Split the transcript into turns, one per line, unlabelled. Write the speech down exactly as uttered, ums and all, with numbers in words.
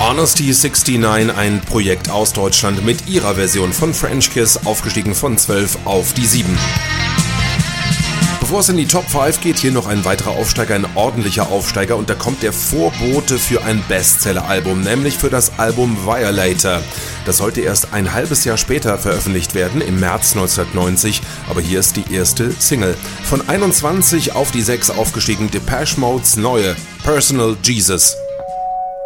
Honesty neunundsiebzig, ein Projekt aus Deutschland mit ihrer Version von French Kiss, aufgestiegen von zwölf auf die sieben. Bevor es in die Top fünf geht, hier noch ein weiterer Aufsteiger, ein ordentlicher Aufsteiger, und da kommt der Vorbote für ein Bestseller-Album, nämlich für das Album Violator. Das sollte erst ein halbes Jahr später veröffentlicht werden, im März neunzehnhundertneunzig, aber hier ist die erste Single. Von einundzwanzig auf die sechs aufgestiegen, Depeche Modes neue Personal Jesus.